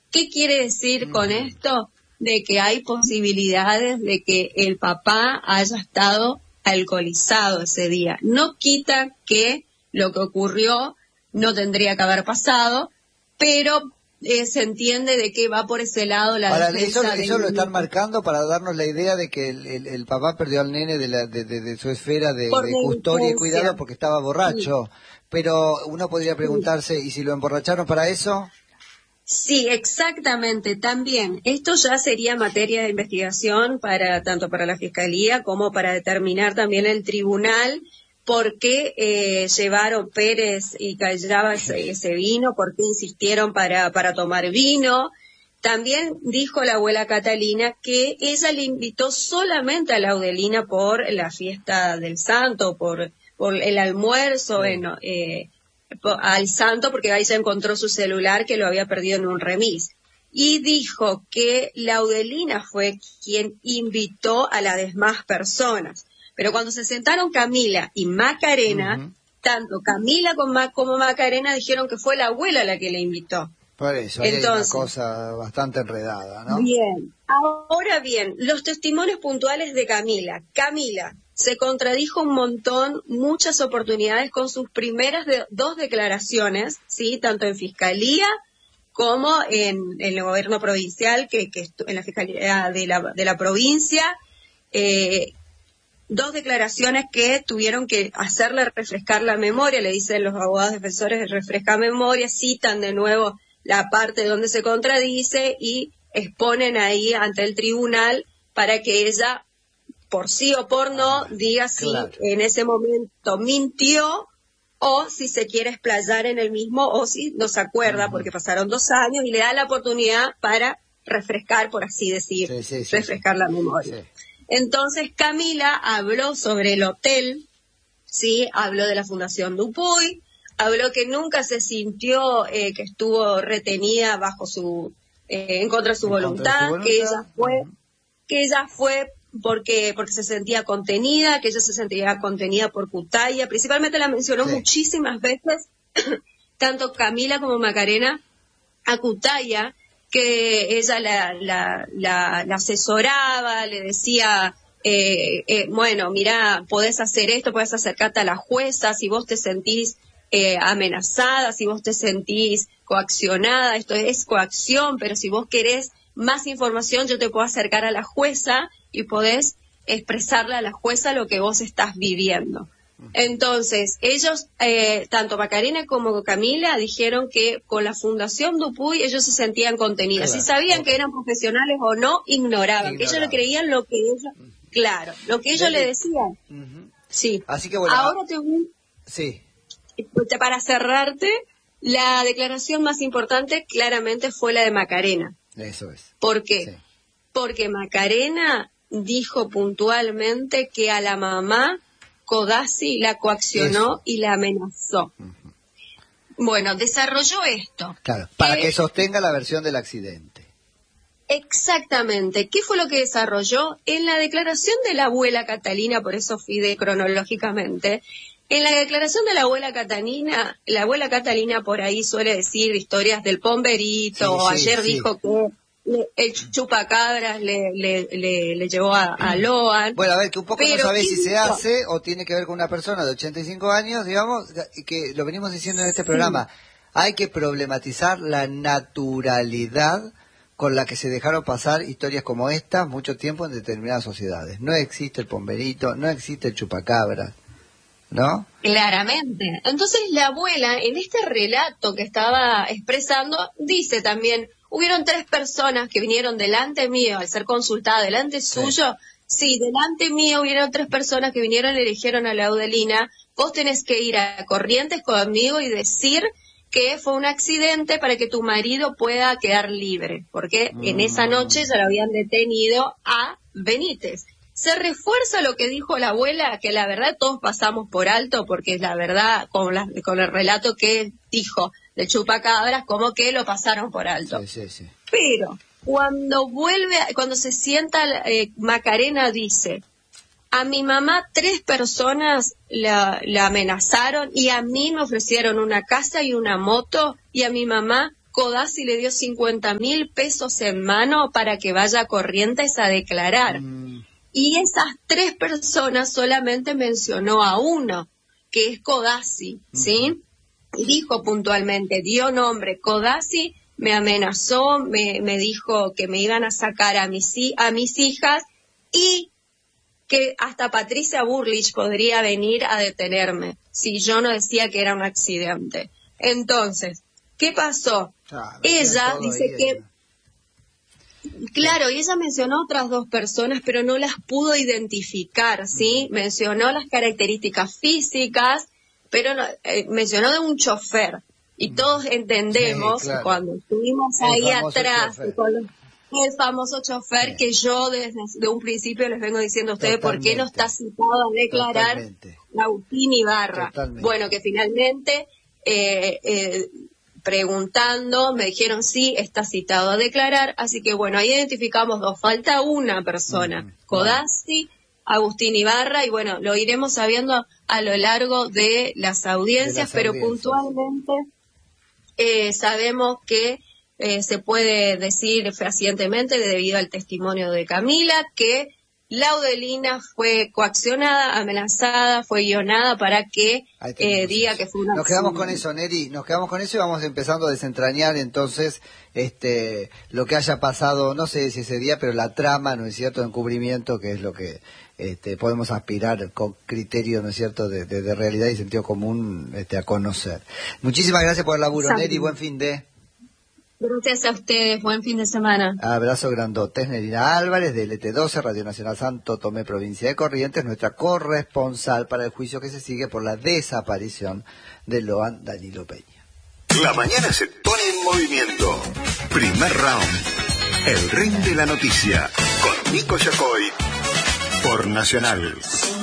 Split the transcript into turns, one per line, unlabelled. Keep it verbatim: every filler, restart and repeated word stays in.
¿Qué quiere decir mm. con esto? De que hay posibilidades de que el papá haya estado alcoholizado ese día. No quita que lo que ocurrió no tendría que haber pasado, pero eh, se entiende de que va por ese lado la
Ahora,
defensa.
Eso, eso
del...
lo están marcando para darnos la idea de que el, el, el papá perdió al nene de, la, de, de, de su esfera de, de custodia y cuidado porque estaba borracho. Sí. Pero uno podría preguntarse, sí. ¿y si lo emborracharon para eso?
Sí, exactamente, también. Esto ya sería materia de investigación para tanto para la Fiscalía como para determinar también el tribunal por qué eh, llevaron Pérez y Callaba ese, ese vino, por qué insistieron para, para tomar vino. También dijo la abuela Catalina que ella le invitó solamente a Laudelina por la fiesta del santo, por, por el almuerzo, sí. bueno, eh, al santo, porque ahí se encontró su celular que lo había perdido en un remis. Y dijo que Laudelina fue quien invitó a las demás personas. Pero cuando se sentaron Camila y Macarena, uh-huh. tanto Camila como, Ma- como Macarena dijeron que fue la abuela la que le invitó.
Por eso, Entonces, hay una cosa bastante enredada, ¿no?
Bien. Ahora bien, los testimonios puntuales de Camila. Camila se contradijo un montón, muchas oportunidades con sus primeras de, dos declaraciones, sí, tanto en Fiscalía como en, en el gobierno provincial, que, que en la Fiscalía de la, de la provincia, eh, dos declaraciones que tuvieron que hacerle refrescar la memoria, le dicen los abogados defensores, refresca memoria, citan de nuevo la parte donde se contradice y exponen ahí ante el tribunal para que ella, por sí o por no, diga si claro. en ese momento mintió o si se quiere explayar en el mismo o si no se acuerda uh-huh. porque pasaron dos años y le da la oportunidad para refrescar, por así decir, sí, sí, sí, refrescar sí. la memoria. Sí. Entonces Camila habló sobre el hotel, sí, habló de la Fundación Dupuy, habló que nunca se sintió eh, que estuvo retenida bajo su, eh, en contra de su, voluntad, de su voluntad, que ella fue, uh-huh. que ella fue porque porque se sentía contenida, que ella se sentía contenida por Cutaya, principalmente la mencionó sí. muchísimas veces, tanto Camila como Macarena, a Cutaya, que ella la, la, la, la asesoraba, le decía, eh, eh, bueno, mira, podés hacer esto, podés acercarte a la jueza, si vos te sentís eh, amenazada, si vos te sentís coaccionada, esto es coacción, pero si vos querés más información, yo te puedo acercar a la jueza y podés expresarle a la jueza lo que vos estás viviendo. Entonces, ellos, eh, tanto Macarena como Camila, dijeron que con la Fundación Dupuy ellos se sentían contenidos. Claro. Si sabían okay. que eran profesionales o no, ignoraban, ignoraban. que ellos le creían lo que ellos, uh-huh. claro, lo que ellos Dele. le decían. Uh-huh. Sí.
Así que bueno.
Ahora te voy,
sí.
para cerrarte, la declaración más importante claramente fue la de Macarena.
Eso es.
¿Por qué?
Sí.
Porque Macarena dijo puntualmente que a la mamá Codazzi la coaccionó Eso. y la amenazó. Uh-huh. Bueno, desarrolló esto.
Claro, para que, que sostenga la versión del accidente.
Exactamente. ¿Qué fue lo que desarrolló? En la declaración de la abuela Catalina, por eso fui de cronológicamente, en la declaración de la abuela Catalina, la abuela Catalina por ahí suele decir historias del pomberito, sí, sí, ayer sí. dijo que el chupacabras le, le, le, le llevó a, a Loan.
Bueno, a ver, que un poco no sabés si se hace o tiene que ver con una persona de ochenta y cinco años, digamos, y que lo venimos diciendo en este programa. Sí. Hay que problematizar la naturalidad con la que se dejaron pasar historias como esta mucho tiempo en determinadas sociedades. No existe el pomberito, no existe el chupacabras, ¿no?
Claramente. Entonces la abuela, en este relato que estaba expresando, dice también... Hubieron tres personas que vinieron delante mío, al ser consultada delante sí. suyo, sí, delante mío hubieron tres personas que vinieron y le dijeron a Laudelina, vos tenés que ir a Corrientes conmigo y decir que fue un accidente para que tu marido pueda quedar libre, porque mm. en esa noche ya lo habían detenido a Benítez. Se refuerza lo que dijo la abuela, que la verdad todos pasamos por alto, porque es la verdad, con, la, con el relato que dijo del chupacabras, como que lo pasaron por alto.
Sí, sí, sí.
Pero cuando vuelve, cuando se sienta, eh, Macarena dice, a mi mamá tres personas la, la amenazaron y a mí me ofrecieron una casa y una moto y a mi mamá Codazzi le dio cincuenta mil pesos en mano para que vaya a Corrientes a declarar. Mm. Y esas tres personas solamente mencionó a uno, que es Codazzi, ¿sí? Y dijo puntualmente, dio nombre, Codazzi me amenazó, me, me dijo que me iban a sacar a mis, a mis hijas y que hasta Patricia Bullrich podría venir a detenerme si yo no decía que era un accidente. Entonces, ¿qué pasó? Ah, ella dice que... Claro, y ella mencionó otras dos personas, pero no las pudo identificar, ¿sí? Mm. Mencionó las características físicas, pero no, eh, mencionó de un chofer. Y mm. todos entendemos, sí, claro, cuando estuvimos ahí atrás, el famoso chofer, sí, que yo desde de un principio les vengo diciendo a ustedes, ¿por qué no está citado a declarar? Totalmente. Agustín Ibarra? Totalmente. Bueno, que finalmente... Eh, eh, preguntando, me dijeron sí, está citado a declarar, así que bueno, ahí identificamos dos, falta una persona, mm, Codazzi, Agustín Ibarra, y bueno, lo iremos sabiendo a lo largo de las audiencias, de las pero audiencias. puntualmente eh, sabemos que eh, se puede decir fehacientemente, debido al testimonio de Camila, que Laudelina fue coaccionada, amenazada, fue guionada para que eh, diga que fue una...
Nos quedamos con eso, Neri, nos quedamos con eso y vamos empezando a desentrañar entonces este lo que haya pasado, no sé si ese día, pero la trama, ¿no es cierto?, de encubrimiento, que es lo que este, podemos aspirar con criterio, ¿no es cierto?, de, de, de realidad y sentido común este, a conocer. Muchísimas gracias por el laburo, Neri, buen fin de...
Gracias a ustedes, buen fin de semana.
Abrazo grandote. Nerina Álvarez, de L T doce, Radio Nacional Santo Tomé, provincia de Corrientes, nuestra corresponsal para el juicio que se sigue por la desaparición de Loan Danilo Peña.
La mañana se pone en movimiento. Primer round. El ring de la noticia. Con Nico Yacoy. Por Nacional.